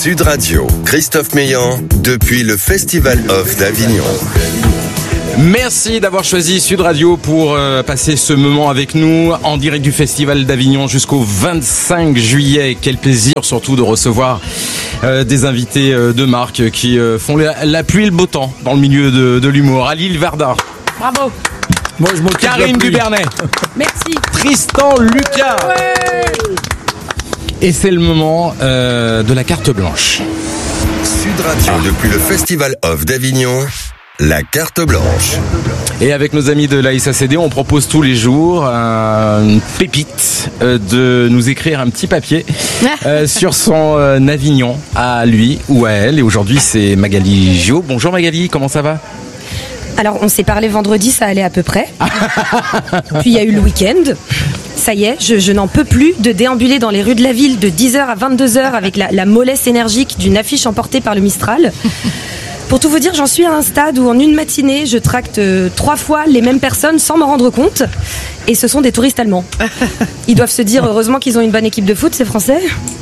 Sud Radio, Christophe Meillan, depuis le Festival Off d'Avignon. Merci d'avoir choisi Sud Radio pour passer ce moment avec nous en direct du Festival d'Avignon jusqu'au 25 juillet. Quel plaisir surtout de recevoir des invités de marque qui font la pluie et le beau temps dans le milieu de l'humour. Alil Verdar. Bravo. Moi, je m'occupe Karine Dubernet. Merci. Tristan Lucas. Ouais. Et c'est le moment de la carte blanche. Sud Radio, depuis le Festival Off d'Avignon, la carte blanche. Et avec nos amis de la SACD, on propose tous les jours une pépite de nous écrire un petit papier sur son Avignon à lui ou à elle. Et aujourd'hui, c'est Magali Gio. Bonjour Magali, comment ça va ? Alors, on s'est parlé vendredi, ça allait à peu près. Puis il y a eu le week-end. Ça y est, je n'en peux plus de déambuler dans les rues de la ville de 10h à 22h avec la mollesse énergique d'une affiche emportée par le Mistral. Pour tout vous dire, j'en suis à un stade où en une matinée, je tracte 3 fois les mêmes personnes sans m'en rendre compte. Et ce sont des touristes allemands. Ils doivent se dire, heureusement qu'ils ont une bonne équipe de foot, ces Français.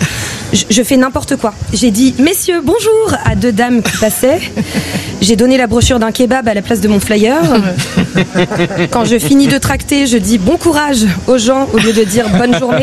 Je fais n'importe quoi. J'ai dit « Messieurs, bonjour » à 2 dames qui passaient. J'ai donné la brochure d'un kebab à la place de mon flyer. Quand je finis de tracter, je dis « Bon courage » aux gens au lieu de dire « Bonne journée ».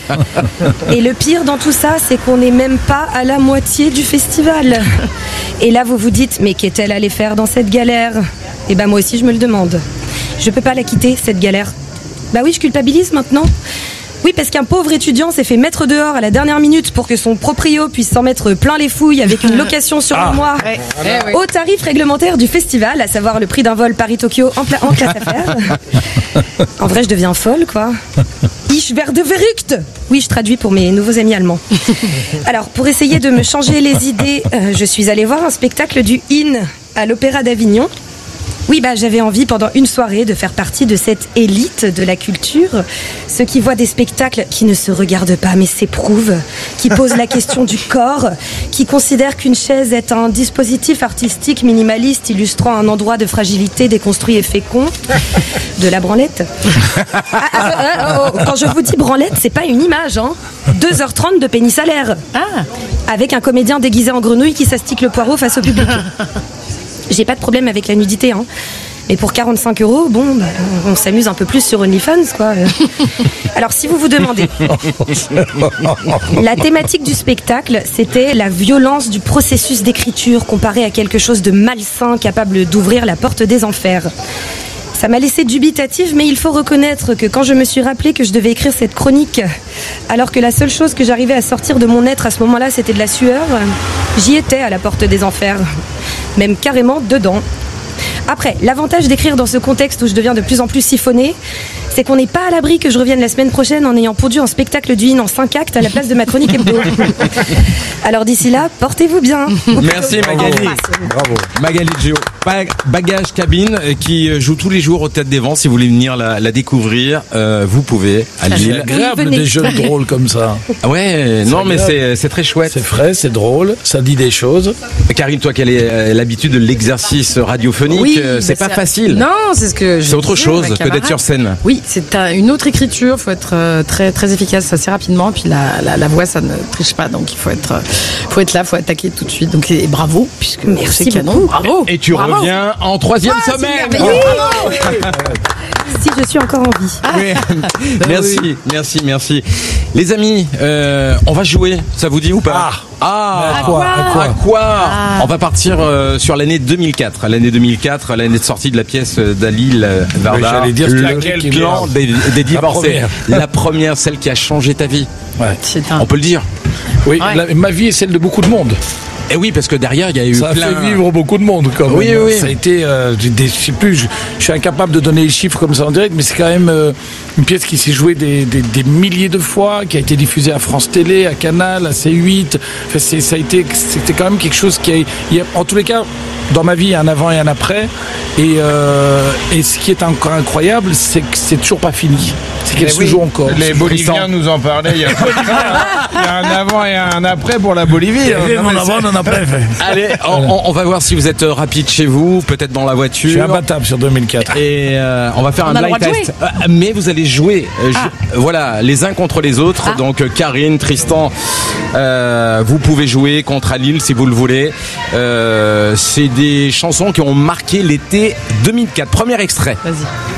Et le pire dans tout ça, c'est qu'on n'est même pas à la moitié du festival. Et là, vous vous dites « Mais qu'est-elle allée faire dans cette galère ?» Et ben moi aussi, je me le demande. Je peux pas la quitter, cette galère. Bah oui, je culpabilise maintenant. Oui, parce qu'un pauvre étudiant s'est fait mettre dehors à la dernière minute pour que son proprio puisse s'en mettre plein les fouilles avec une location sur le mois au tarif réglementaire du festival, à savoir le prix d'un vol Paris-Tokyo en classe affaires. En vrai, je deviens folle, quoi. Ich werde verrückt. Oui, je traduis pour mes nouveaux amis allemands. Alors, pour essayer de me changer les idées, je suis allée voir un spectacle du IN à l'Opéra d'Avignon. Oui, j'avais envie pendant une soirée de faire partie de cette élite de la culture, ceux qui voient des spectacles qui ne se regardent pas mais s'éprouvent, qui posent la question du corps, qui considèrent qu'une chaise est un dispositif artistique minimaliste illustrant un endroit de fragilité déconstruit et fécond, de la branlette. Quand je vous dis branlette, c'est pas une image, hein. 2h30 de pénis à l'air, avec un comédien déguisé en grenouille qui s'astique le poireau face au public. J'ai pas de problème avec la nudité, hein. Mais pour 45 €, on s'amuse un peu plus sur OnlyFans, quoi. Alors, si vous vous demandez, la thématique du spectacle, c'était la violence du processus d'écriture comparé à quelque chose de malsain capable d'ouvrir la porte des enfers. Ça m'a laissé dubitative, mais il faut reconnaître que quand je me suis rappelé que je devais écrire cette chronique, alors que la seule chose que j'arrivais à sortir de mon être à ce moment-là, c'était de la sueur, j'y étais à la porte des enfers. Même carrément dedans. Après, l'avantage d'écrire dans ce contexte où je deviens de plus en plus siphonnée, c'est qu'on n'est pas à l'abri que je revienne la semaine prochaine en ayant pondu un spectacle du IN en 5 actes à la place de ma chronique hebdo. Alors d'ici là, portez-vous bien. Merci Magali. Bravo. Magali Gio. Bagage Cabine qui joue tous les jours au Théâtre des Vents. Si vous voulez venir la découvrir, vous pouvez à C'est Lille. agréable des jeunes drôles comme ça. Ouais, non mais c'est très chouette. C'est frais, c'est drôle, ça dit des choses. Karine, toi qui as l'habitude de l'exercice radiophonique, Oui, c'est pas facile. Non, c'est ce que je C'est autre disais, chose ma que d'être sur scène. Oui, c'est une autre écriture. Il faut être très très efficace assez rapidement. Puis la voix, ça ne triche pas. Donc il faut être là, faut attaquer tout de suite. Donc et bravo, puisque Merci c'est canon. beaucoup. Bravo. Et tu Bravo. reviens en 3e semaine. Si je suis encore en vie. Oui. Merci. Les amis, on va jouer. Ça vous dit ou pas? À quoi On va partir sur l'année 2004. L'année 2004, l'année de sortie de la pièce d'Alil Verdar. J'allais dire, le laquelle clan des divorcés. première. La première, celle qui a changé ta vie. Ouais. On peut le dire. Oui, Ouais. ma vie est celle de beaucoup de monde. Et oui, parce que derrière, il y a eu Ça a plein... fait vivre beaucoup de monde quand même. Oui. Ça a été, je sais plus, je suis incapable de donner les chiffres comme ça en direct, mais c'est quand même une pièce qui s'est jouée des milliers de fois, qui a été diffusée à France Télé, à Canal, à C8. Enfin, c'était quand même quelque chose qui en tous les cas, dans ma vie, il y a un avant et un après. Et ce qui est encore incroyable, c'est que c'est toujours pas fini. C'est qu'elle se joue encore. Les Boliviens nous en parlaient il y a un avant et un après pour la Bolivie. Un avant, un on a plein fait. Allez, on va voir si vous êtes rapide chez vous, peut-être dans la voiture. Je suis imbattable sur 2004. Et on va faire un blind test. Mais vous allez jouer, voilà, les uns contre les autres. Donc Karine, Tristan, vous pouvez jouer contre Alil si vous le voulez. C'est des chansons qui ont marqué l'été 2004. Premier extrait. Vas-y.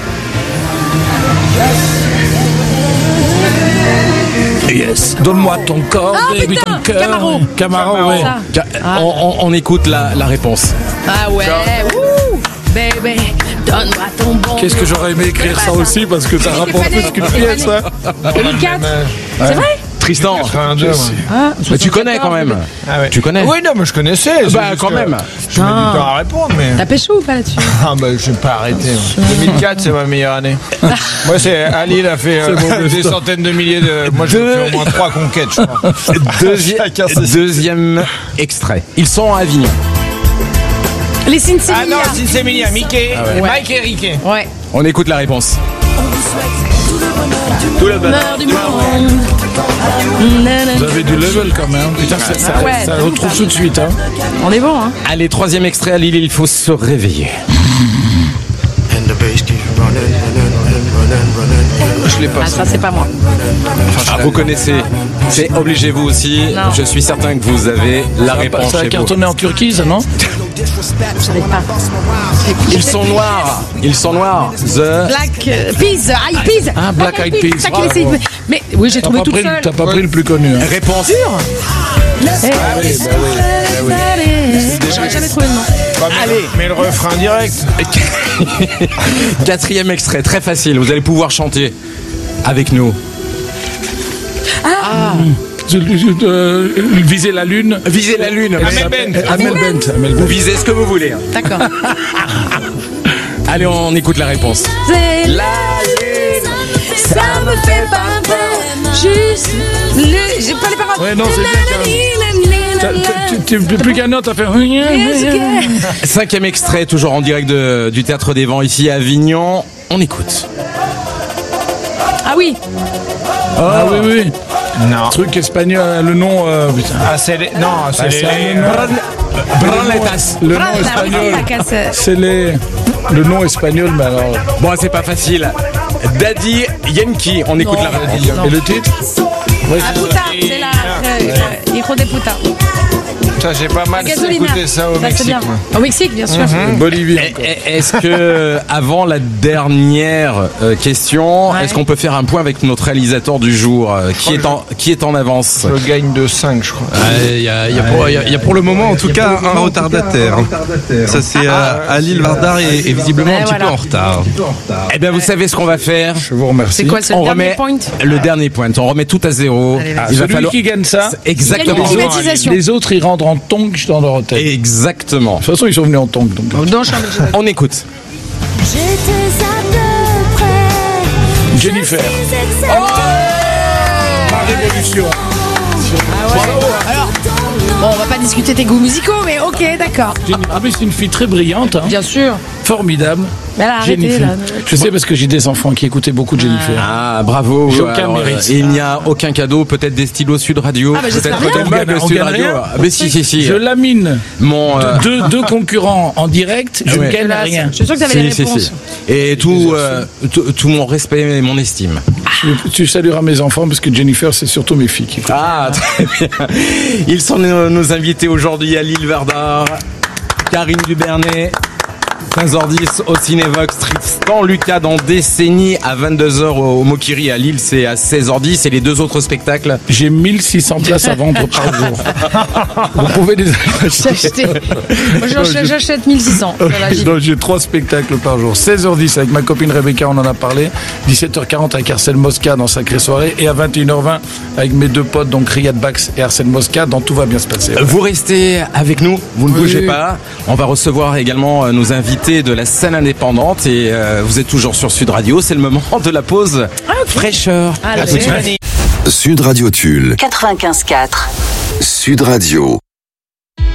Yes. Donne-moi ton corps, baby, ton cœur. Camaro, ouais. On écoute la réponse. Ah ouais. Wouh. Baby, donne-moi ton bon. Qu'est-ce que j'aurais aimé écrire ça aussi parce que ça rapporte plus qu'une pièce. 2004. C'est vrai? Tristan, 82, mais tu connais quand même. Ah ouais. Tu connais? Oui, non, mais je connaissais. Bah quand même. Je mets du temps à répondre, mais. T'as pécho ou pas là-dessus? Ah bah je vais pas arrêter. 2004, c'est ma meilleure année. Moi, c'est Ali, il a fait des centaines de milliers de. Moi, j'ai fait au moins 3 conquêtes, je crois. Deuxième extrait. Ils sont à Avignon. Les Cincinnati. Ah non, c'est Emilia, Mickey, Mike et Ricky. Ouais. On écoute la réponse. Tout le bonheur du monde. Vous avez du level quand même. Putain, ça retrouve tout de suite. Hein. On est bon, hein. Allez, troisième extrait à Lille, il faut se réveiller. Je l'ai pas. Ah, ça, c'est pas moi. Vous connaissez, c'est obligé vous aussi. Non. Je suis certain que vous avez la réponse Ça a chez vous. cartonné en Turquie, ça, non? Je savais pas. Ils sont noirs. Ils sont noirs. The... Black Peas. High Peas. Ah, Black Eyed Peas. Ça qui laissait- Mais oui, j'ai trouvé toute seule. T'as pas pris le plus connu. Hein. Réponse. J'aurais jamais trouvé le nom. Allez, mais le refrain direct. Quatrième extrait, très facile. Vous allez pouvoir chanter avec nous. Viser la lune. Visez la lune. Amel Bent. Vous visez ce que vous voulez. D'accord. Allez, on écoute la réponse. C'est La ça me fait pas peur. Juste le. J'ai pas les paroles. Ouais, non, c'est bien. Tu plus qu'un autre, t'as fait. cinquième extrait, toujours en direct du Théâtre des Vents ici à Avignon. On écoute. Ah oui. Ah oui. Non. Truc espagnol, le nom. Putain. Ah, c'est les. Non, c'est les. Branletas. Le nom espagnol. C'est le nom espagnol, mais alors. Bon, c'est pas facile. Daddy Yankee. On écoute la réponse. Et le titre? Ah puta, c'est la. Hijo de puta. Ça, j'ai pas mal Gasolina. écouté ça au Ça, c'est Mexique. bien. moi. Au Mexique, bien sûr. Bolivie. Est-ce que, avant la dernière question, Ouais. est-ce qu'on peut faire un point avec notre réalisateur du jour qui est en avance? Je gagne de 5, je crois. Il y a pour le moment en tout cas un retardataire. Ça c'est Alil Vardar est visiblement un petit peu en retard. Eh bien, vous savez ce qu'on va faire. Je vous remercie. C'est quoi, c'est le On dernier remet point? le dernier point. On remet tout à zéro. Allez, vas-y. Il va Celui falloir qui gagne ça, exactement. Il y a une climatisation. les autres ils rentrent en tongs dans leur hôtel. De Exactement. toute façon, ils sont venus en tongs. Donc. Non, je suis en Belgique. On écoute. J'étais à peu près. Jennifer. Ma révolution. Alors, bon, on va pas discuter tes goûts musicaux, mais ok, d'accord. Ah mais c'est une fille très brillante, hein. Bien sûr. Formidable. Mais elle a arrêté, Jennifer. là. Je sais parce que j'ai des enfants qui écoutaient beaucoup Jennifer. Ah, bravo. J'ai aucun mérite. Il n'y a aucun cadeau. Peut-être des stylos Sud Radio. Ah, bah, j'espère peut-être bien. un mug On Sud gagne Radio. rien. Ah, mais si. Je lamine Mon. deux concurrents en direct, je Ouais. ne gagne Là, rien. je suis sûr que t'avais les réponses. Et tout mon respect et mon estime. Tu salueras mes enfants parce que Jennifer, c'est surtout mes filles qui font. Ah, très bien. Ils sont nos invités aujourd'hui à Lille Vardar, Karine Dubernay, 15h10 au Cinévox, Tristan Lucas dans Décennie à 22h au Mokiri à Lille, c'est à 16h10 et les deux autres spectacles. J'ai 1600 places à vendre par jour. Vous pouvez les J'achetais. Moi, j'achète 1600. Voilà, j'y vais. Donc, j'ai 3 spectacles par jour. 16h10 avec ma copine Rebecca, on en a parlé. 17h40 avec Arsène Mosca dans Sacrée Soirée. Et à 21h20 avec mes deux potes, donc Riyad Bax et Arsène Mosca, dans Tout va bien se passer. Vous restez avec nous, vous ne Oui. bougez pas. On va recevoir également nos invités de la scène indépendante et vous êtes toujours sur Sud Radio, c'est le moment de la pause fraîcheur. Allez. À tout de suite. Sud Radio Tulle. 95.4. Sud Radio.